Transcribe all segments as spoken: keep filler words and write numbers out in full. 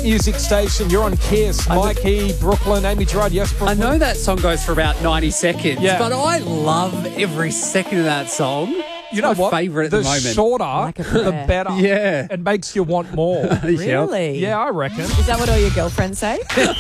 hit music station. You're on Kiss. Mikey, Brooklyn, Amy Gerard. Yes, Brooklyn. I know that song goes for about ninety seconds, Yeah. but I love every second of that song. It's You know my what? favourite at the the moment. shorter, Like a the prayer. better. Yeah. It makes you want more. Really? Yeah, I reckon. Is that what all your girlfriends say?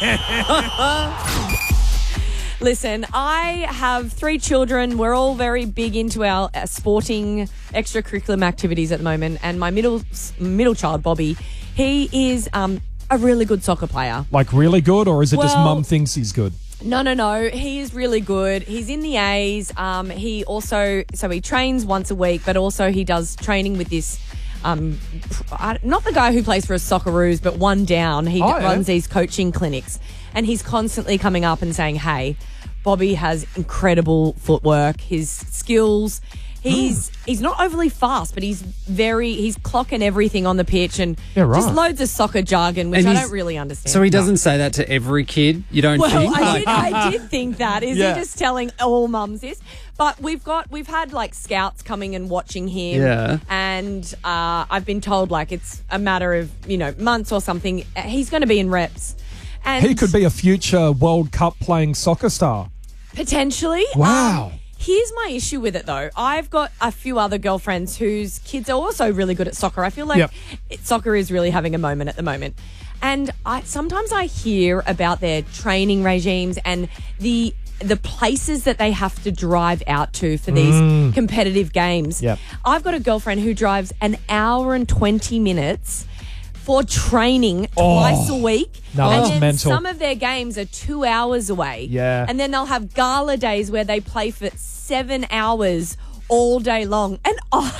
Listen, I have three children. We're all very big into our uh, sporting extracurricular activities at the moment. And my middle middle child, Bobby, he is um, a really good soccer player. Like really good, or is it just Well- mum thinks he's good? No, no, no. He is really good. He's in the A's. Um, he also, so he trains once a week, but also he does training with this, um, I- not the guy who plays for a Socceroos, but one down. He Oh, yeah. runs these coaching clinics. And he's constantly coming up and saying, hey, Bobby has incredible footwork, his skills. He's Hmm. he's not overly fast, but he's very, he's clocking everything on the pitch and Yeah, right. just loads of soccer jargon, which And I he's- don't really understand. So he doesn't say that to every kid, you don't Well, think? I Like- did, I did think that. Is Yeah. he just telling all mums this? But we've got, we've had like scouts coming and watching him. Yeah. And uh, I've been told like it's a matter of, you know, months or something. He's going to be in reps. And He could be a future World Cup playing soccer star. potentially. Wow. Um, here's my issue with it though. I've got a few other girlfriends whose kids are also really good at soccer. I feel like Yep. it, soccer is really having a moment at the moment. And I sometimes I hear about their training regimes and the the places that they have to drive out to for these competitive games. Yep. I've got a girlfriend who drives an hour and twenty minutes for training Oh. twice a week. No, and that's then mental. some of their games are two hours away. Yeah. And then they'll have gala days where they play for seven hours all day long. And I...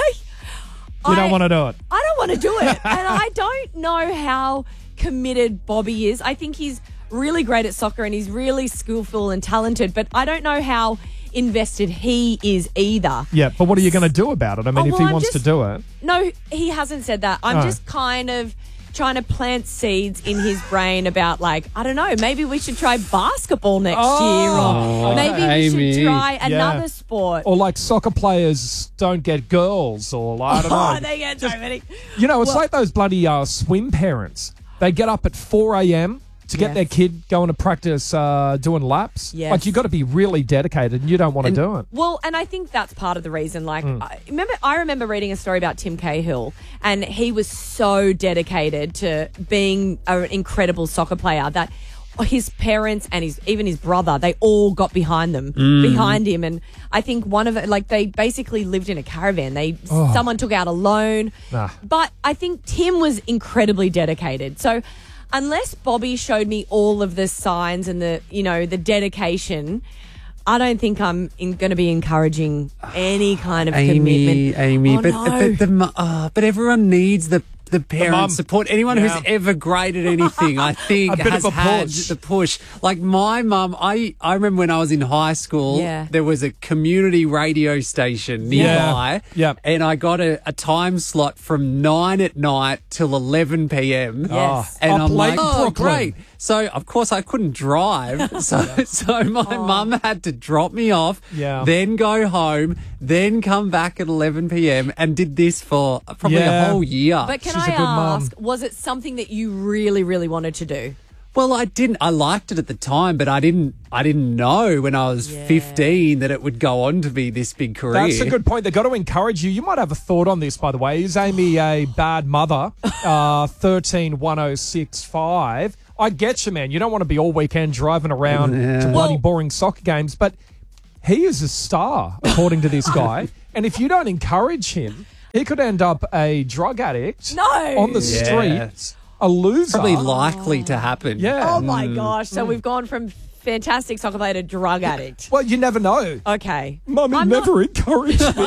You I, don't want to do it. I don't want to do it. And I don't know how committed Bobby is. I think he's really great at soccer and he's really skillful and talented, but I don't know how invested he is either. Yeah, but what are you going to do about it? I mean, Oh, if well, he I'm wants just- to do it. No, he hasn't said that. I'm Oh. just kind of trying to plant seeds in his brain about like, I don't know, maybe we should try basketball next Oh. year or maybe we Amy. should try Yeah. another sport. Or like soccer players don't get girls, or like, I don't know. Oh, they get so many. You know, it's Well- like those bloody uh, swim parents. They get up at four a.m. to get Yes. their kid going to practice uh, doing laps. Yes. Like, you've got to be really dedicated and you don't want to do it. Well, and I think that's part of the reason. Like, Mm. I remember, I remember reading a story about Tim Cahill, and he was so dedicated to being an incredible soccer player that his parents and his even his brother, they all got behind them, Mm. behind him. And I think one of it, like, they basically lived in a caravan. They someone took out a loan, Oh. Nah. but I think Tim was incredibly dedicated. So. Unless Bobby showed me all of the signs and the, you know, the dedication, I don't think I'm going to be encouraging any kind of Amy, commitment. Amy, Oh, but, no. but, the, mu- oh, but everyone needs the the parent mum. support. Anyone Yeah. who's ever great at anything, I think, A bit has of a had push. the push. Like my mum, I, I remember when I was in high school, Yeah. there was a community radio station nearby, Yeah. and I got a, a time slot from nine at night till eleven p.m. Yes. And Up I'm late like, oh, Brooklyn. great. So, of course, I couldn't drive. So, so my mum had to drop me off, Yeah. then go home, then come back at eleven p.m. and did this for probably Yeah. a whole year. But can She's I a good mum. ask, was it something that you really, really wanted to do? Well, I didn't. I liked it at the time, but I didn't. I didn't know when I was Yeah. fifteen that it would go on to be this big career. That's a good point. They've got to encourage you. You might have a thought on this, by the way. Is Amy a bad mother? Uh, thirteen one oh six five. I get you, man. You don't want to be all weekend driving around to bloody Well- boring soccer games, but he is a star, according to this guy. And if you don't encourage him, he could end up a drug addict No. on the Yeah. streets, a loser. Probably likely to happen. Yeah. Oh, my gosh. So we've gone from fantastic soccer player to drug addict. Well, you never know. Okay. Mummy I'm never Not, encouraged me.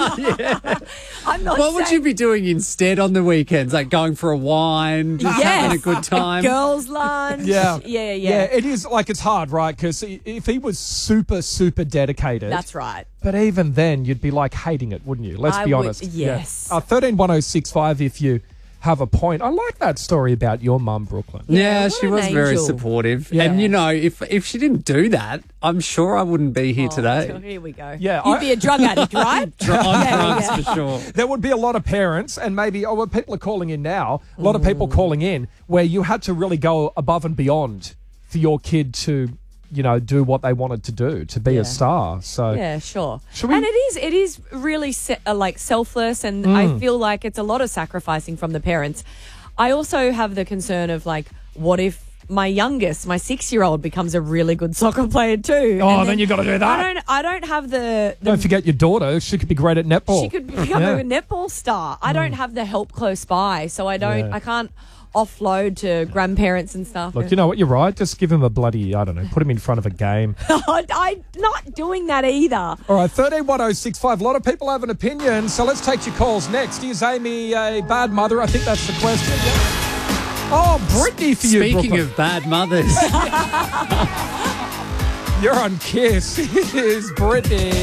I'm not What would saying- you be doing instead on the weekends? Like going for a wine, just Yes. having a good time? Girls' lunch. Yeah. Yeah, yeah. Yeah, it is like it's hard, right? Because if he was super, super dedicated. That's right. But even then, you'd be like hating it, wouldn't you? Let's I be would- honest. yes. Yeah. Uh, thirteen one oh six five if you have a point. I like that story about your mum, Brooklyn. Yeah, Yeah, what she an was very angel. supportive. Yeah. And, you know, if if she didn't do that, I'm sure I wouldn't be here Oh, today. here we go. Yeah, You'd I- be a drug addict, right? Dr- on Yeah, drugs yeah. for sure. There would be a lot of parents, and maybe, oh, well, people are calling in now, a lot of people Mm. calling in, where you had to really go above and beyond for your kid to, you know, do what they wanted to do, to be Yeah. a star. So, Yeah, sure. Should we- And it is it is really se- uh, like selfless, and I feel like it's a lot of sacrificing from the parents. I also have the concern of like, what if my youngest, my six-year-old, becomes a really good soccer player too? Oh, And then you gotta do that. I don't. I don't have the. the don't forget your daughter. She could be great at netball. she could become Yeah. a netball star. I don't have the help close by, so I don't. Yeah. I can't offload to grandparents and stuff. Look, you know what? You're right. Just give him a bloody, I don't know, put him in front of a game. I, I'm not doing that either. All right, thirteen one oh six five. A lot of people have an opinion, so let's take your calls next. Is Amy a bad mother? I think that's the question. Yeah. Oh, Brittany for you, Speaking Brooklyn. of bad mothers. You're on Kiss. Here's Brittany.